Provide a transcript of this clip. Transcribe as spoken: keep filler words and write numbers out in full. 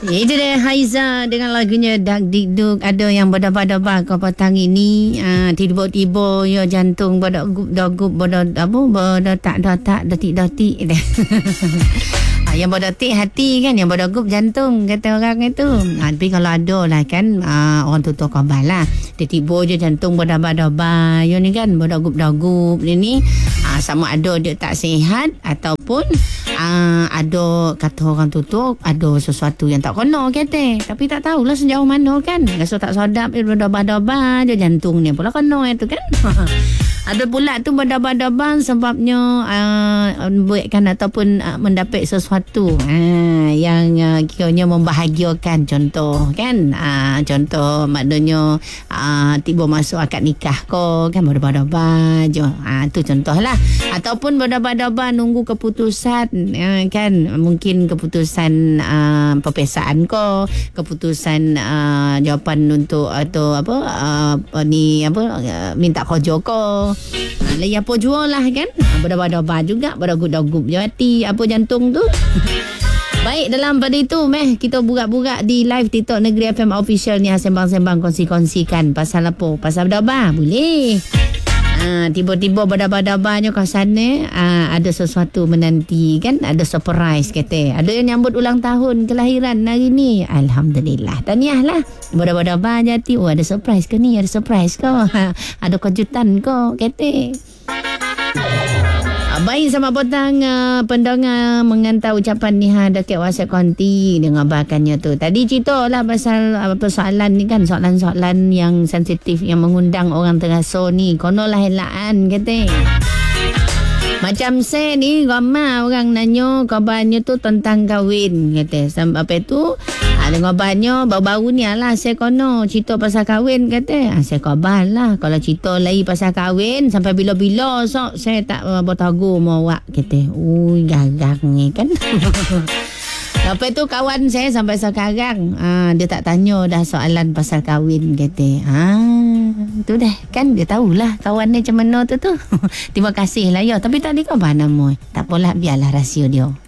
Itu dia Haiza dengan lagunya Dak Dikduk. Ada yang berdebar-debar kau petang ini. Ah, tiba-tiba ya jantung berdegup-degup berdegup apa berdetak-detak detik-detik. Ah, yang berdetik hati kan, yang berdegup jantung kata orang itu. Ah, tapi kalau ada lah kan ah, orang tutur khabar lah. Tiba-tiba je jantung berdebar-debar. Ya ni kan berdegup-degup ni. Ah, sama ada dia tak sihat ataupun uh, ada kata orang tutup ada sesuatu yang tak kena kata, tapi tak tahulah sejauh mana kan. Rasa tak sedap dia berdebar-debar je jantung ni pula kena itu kan. Ada pula tu berdebar-debar sebabnya uh, buatkan ataupun uh, mendapat sesuatu uh, yang uh, kiranya membahagiakan, contoh kan, uh, contoh maknanya uh, tiba masuk akad nikah ko kan berdebar-debar je, uh, tu contoh lah. Ataupun berdebar-debar nunggu keputusan uh, kan, mungkin keputusan uh, perpisahan ko, keputusan uh, jawapan untuk atau apa uh, ni apa uh, minta kerja ko. Ha, lagi apa jua lah kan. Ha, berdebar-debar juga, berdegup-degup je hati apa jantung tu. Baik, dalam pada itu meh kita burak-burak di live TikTok Negeri F M Official ni, sembang-sembang kongsi-kongsikan pasal apa? Pasal berdebar boleh. Ha, tiba-tiba berdebar-debarnya kat sana ha, ada sesuatu menanti kan, ada surprise kata. Ada yang nyambut ulang tahun kelahiran hari ni. Alhamdulillah. Tahniah lah. Berdebar-debar je hati. Oh, ada surprise ke ni? Ada surprise ke? Ha, ada kejutan ke? Kata. Baik, sama petang uh, pendengar mengantar ucapan ni ha dekat WhatsApp konti dengan ngabarkannya tu. Tadi cerita lah pasal uh, persoalan ni kan, soalan-soalan yang sensitif yang mengundang orang terasa ni. Konolah helaan kata. Macam saya ni ramai orang nanya kabarnya tu tentang kahwin kata. Sampai apa tu ada kabarnya baru-baru ni lah saya kono cerita pasal kahwin kata. Ha, saya kabar lah kalau cerita lagi pasal kahwin sampai bila-bila sok saya tak uh, bertagur mau awak kata. Ui garang ni kan. Lepas tu kawan saya sampai sekarang ha, dia tak tanya dah soalan pasal kahwin kata. Ha, tu dah kan dia tahulah kawan ni macam mana tu tu. Terima kasih lah ya, tapi tak ada kabar nama. Tak apalah, biarlah rahsia dia.